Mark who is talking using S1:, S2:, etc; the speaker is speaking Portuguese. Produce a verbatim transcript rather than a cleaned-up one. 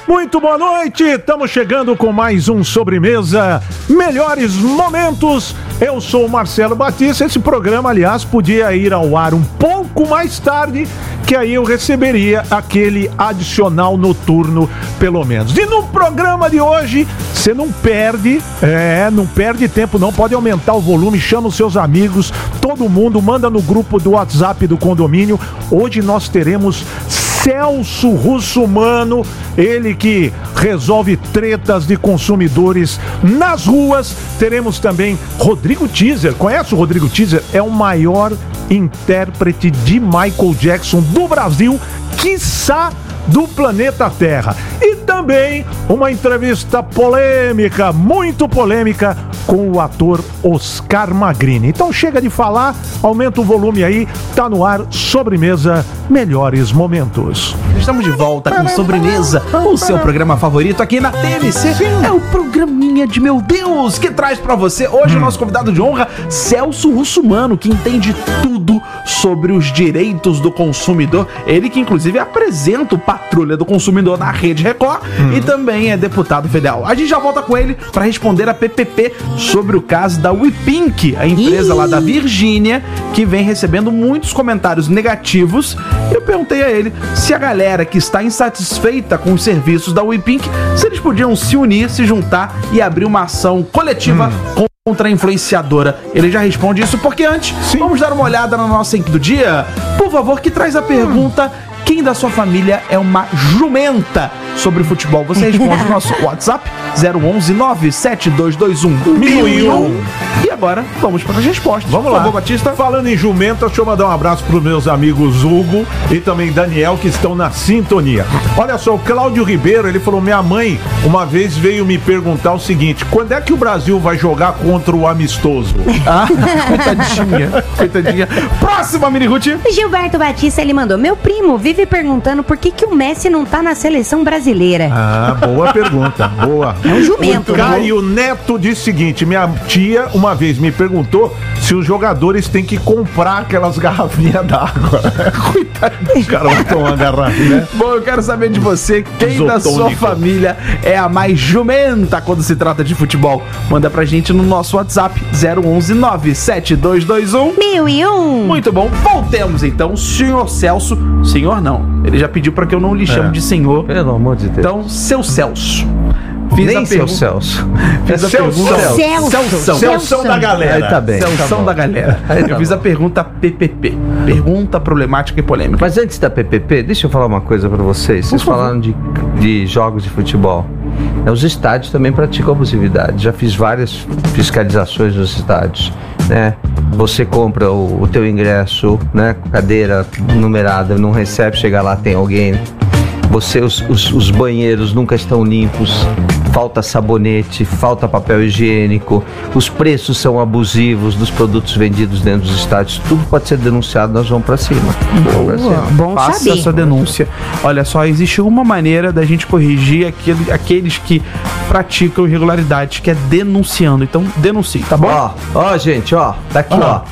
S1: Muito boa noite, estamos chegando com mais um Sobremesa, melhores momentos. Eu sou o Marcelo Batista. Esse programa, aliás, podia ir ao ar um pouco mais tarde, que aí eu receberia aquele adicional noturno, pelo menos. E no programa de hoje, você não perde, é, não perde tempo não, pode aumentar o volume, chama os seus amigos, todo mundo, manda no grupo do WhatsApp do condomínio. Hoje nós teremos Celso Russomano, ele que resolve tretas de consumidores nas ruas. Teremos também Rodrigo Teaser. Conhece o Rodrigo Teaser? É o maior intérprete de Michael Jackson do Brasil, quiçá do planeta Terra. E também uma entrevista polêmica, muito polêmica, com o ator Oscar Magrini. Então chega de falar, aumenta o volume aí, tá no ar, Sobremesa, melhores momentos.
S2: Estamos de volta com Sobremesa, o seu programa favorito aqui na T N C. É o programinha de meu Deus que traz pra você hoje hum. o nosso convidado de honra, Celso Russomano, que entende tudo sobre os direitos do consumidor. Ele que inclusive apresenta o Patrulha do Consumidor na Rede Record hum. e também é deputado federal. A gente já volta com ele para responder a P P P sobre o caso da WePink, a empresa Ih. lá da Virgínia, que vem recebendo muitos comentários negativos. Eu perguntei a ele se a galera que está insatisfeita com os serviços da WePink, se eles podiam se unir, se juntar e abrir uma ação coletiva hum. contra a influenciadora. Ele já responde isso, porque antes, Sim. vamos dar uma olhada na nossa enquete do dia, por favor, que traz a pergunta: quem da sua família é uma jumenta sobre futebol? Você responde no nosso WhatsApp zero onze nove sete dois dois um mil e um. E agora, vamos para as respostas.
S1: Vamos lá. Por favor, Batista. Falando em jumenta, deixa eu mandar um abraço para os meus amigos Hugo e também Daniel, que estão na sintonia. Olha só, o Cláudio Ribeiro, ele falou: minha mãe uma vez veio me perguntar o seguinte: quando é que o Brasil vai jogar contra o amistoso?
S2: Ah, coitadinha, coitadinha. Próxima, Mini Ruth.
S3: Gilberto Batista, ele mandou: meu primo vive perguntando por que que o Messi não tá na seleção brasileira.
S1: Ah, boa pergunta, boa.
S3: É um jumento.
S1: O Caio Neto disse o seguinte: minha tia uma vez me perguntou se os jogadores têm que comprar aquelas garrafinhas d'água. Coitadinho, os caras vão tomar uma garrafinha, né?
S2: Bom, eu quero saber de você, quem Isotônico. da sua família é a mais jumenta quando se trata de futebol? Manda pra gente no nosso WhatsApp zero onze nove sete dois dois um
S3: mil e um.
S2: Muito bom, voltemos então, senhor Celso. Senhor não, ele já pediu pra que eu não lhe chame é. de senhor.
S4: Pelo amor de Deus.
S2: Então, seu Celso. Fiz
S4: Nem
S2: a
S4: seu
S2: pergunta.
S4: Celso.
S2: Fiz
S1: é
S2: a
S1: Celso.
S2: pergunta.
S3: Celso.
S2: Celso.
S1: Celso da galera.
S4: Aí tá bem.
S2: Celso
S4: tá
S2: da galera.
S4: Aí tá
S2: eu fiz
S4: bom.
S2: a pergunta P P P. Pergunta problemática e polêmica.
S4: Mas antes da P P P, deixa eu falar uma coisa pra vocês. Vocês falaram de, de jogos de futebol. Os estádios também praticam abusividade. Já fiz várias fiscalizações nos estádios, né? Você compra o, o teu ingresso, né? Cadeira numerada, não recebe, chega lá, tem alguém. Você, os, os, os banheiros nunca estão limpos, falta sabonete, falta papel higiênico, os preços são abusivos dos produtos vendidos dentro dos estádios, tudo pode ser denunciado, nós vamos pra cima.
S3: Boa,
S4: pra cima.
S3: bom
S2: Faça
S3: saber.
S2: a sua denúncia. Olha só, existe uma maneira da gente corrigir aquele, aqueles que praticam irregularidades, que é denunciando. Então, denuncie, tá bom?
S4: Ó, ó, gente, ó, tá aqui,
S2: Ah.
S4: ó.